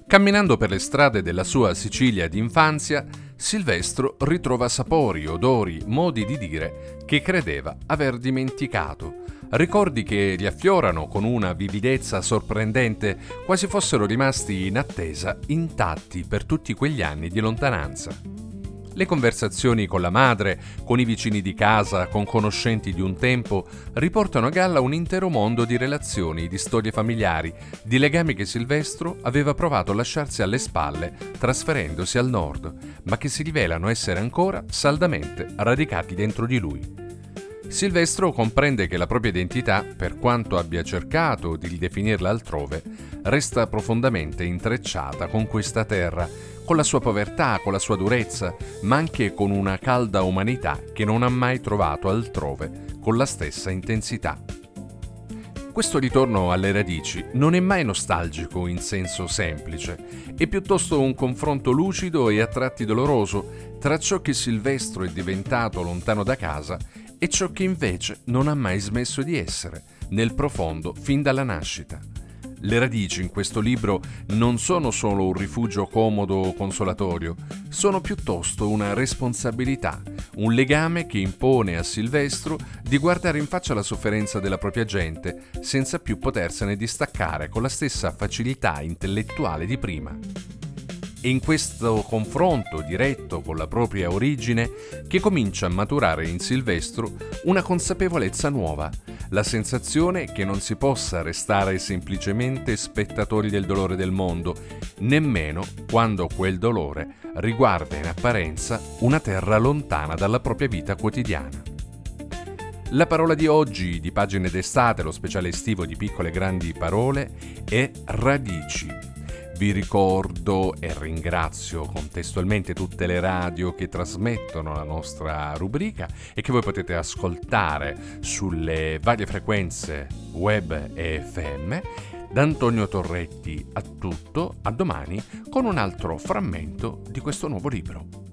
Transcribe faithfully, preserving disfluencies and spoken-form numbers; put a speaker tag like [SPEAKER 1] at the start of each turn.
[SPEAKER 1] Camminando per le strade della sua Sicilia d'infanzia, Silvestro ritrova sapori, odori, modi di dire che credeva aver dimenticato. Ricordi che gli affiorano con una vividezza sorprendente, quasi fossero rimasti in attesa, intatti per tutti quegli anni di lontananza. Le conversazioni con la madre, con i vicini di casa, con conoscenti di un tempo, riportano a galla un intero mondo di relazioni, di storie familiari, di legami che Silvestro aveva provato a lasciarsi alle spalle trasferendosi al nord, ma che si rivelano essere ancora saldamente radicati dentro di lui. Silvestro comprende che la propria identità, per quanto abbia cercato di ridefinirla altrove, resta profondamente intrecciata con questa terra, con la sua povertà, con la sua durezza, ma anche con una calda umanità che non ha mai trovato altrove con la stessa intensità. Questo ritorno alle radici non è mai nostalgico in senso semplice, è piuttosto un confronto lucido e a tratti doloroso tra ciò che Silvestro è diventato lontano da casa e ciò che invece non ha mai smesso di essere, nel profondo fin dalla nascita. Le radici in questo libro non sono solo un rifugio comodo o consolatorio, sono piuttosto una responsabilità, un legame che impone a Silvestro di guardare in faccia la sofferenza della propria gente senza più potersene distaccare con la stessa facilità intellettuale di prima. È in questo confronto diretto con la propria origine che comincia a maturare in Silvestro una consapevolezza nuova, la sensazione che non si possa restare semplicemente spettatori del dolore del mondo, nemmeno quando quel dolore riguarda in apparenza una terra lontana dalla propria vita quotidiana. La parola di oggi di Pagine d'estate, lo speciale estivo di Piccole Grandi Parole, è radici. Vi ricordo e ringrazio contestualmente tutte le radio che trasmettono la nostra rubrica e che voi potete ascoltare sulle varie frequenze web e F M. Da Antonio Torretti a tutto, a domani con un altro frammento di questo nuovo libro.